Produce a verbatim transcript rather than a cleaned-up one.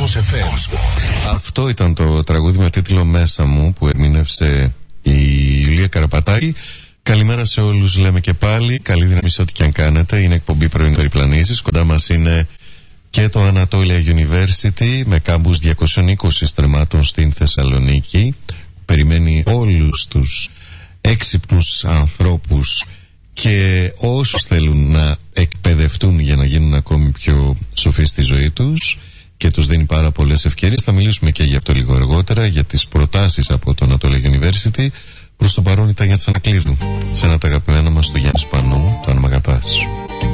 Κόσμος εφ εμ. Αυτό ήταν το τραγούδι με τίτλο «Μέσα μου» που ερμήνευσε η Ιουλία Καραπατάκη. Καλημέρα σε όλους, λέμε και πάλι. Καλή δύναμη σε ό,τι και αν κάνετε. Είναι εκπομπή πρωινών περιπλανήσεις. Κοντά μας είναι και το Ανατόλια University με κάμπους διακόσιων είκοσι στρεμμάτων στην Θεσσαλονίκη. Περιμένει όλους τους έξυπνους ανθρώπους και όσους θέλουν να εκπαιδευτούν για να γίνουν ακόμη πιο σοφοί στη ζωή τους, και τους δίνει πάρα πολλές ευκαιρίες. Θα μιλήσουμε και για αυτό λίγο αργότερα, για τις προτάσεις από το Ανατόλια University. Προς το παρόν ήταν για τις Ανακλείδου, σε ένα από τα αγαπημένα μας του Γιάννη Σπανού, το «Αν μ' αγαπάς».